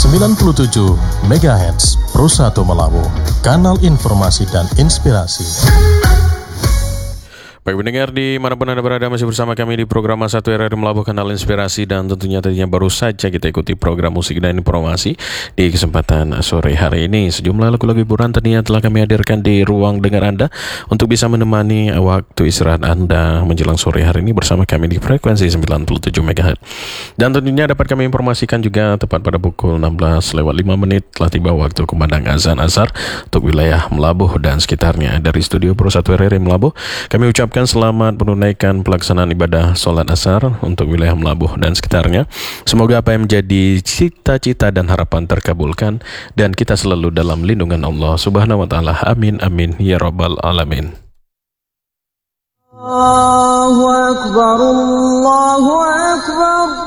97 MHz Pro 1 Melabu, kanal informasi dan inspirasi. Baik pendengar, di manapun Anda berada, masih bersama kami di program Satu RRI Melabuh, kanal inspirasi. Dan tentunya tadinya baru saja kita ikuti program musik dan informasi. Di kesempatan sore hari ini, sejumlah lagu-lagu hiburan tadinya telah kami hadirkan di ruang dengar Anda untuk bisa menemani waktu istirahat Anda menjelang sore hari ini bersama kami di frekuensi 97 MHz. Dan tentunya dapat kami informasikan juga tepat pada pukul 16:05 telah tiba waktu kumandang azan asar untuk wilayah Melabuh dan sekitarnya. Dari studio Pro 1 RRI Melabuh, kami ucapkan selamat menunaikan pelaksanaan ibadah sholat asar untuk wilayah Melabuh dan sekitarnya. Semoga apa yang menjadi cita-cita dan harapan terkabulkan dan kita selalu dalam lindungan Allah Subhanahu wa taala. Amin amin ya rabbal alamin. Allahu akbar, Allahu akbar.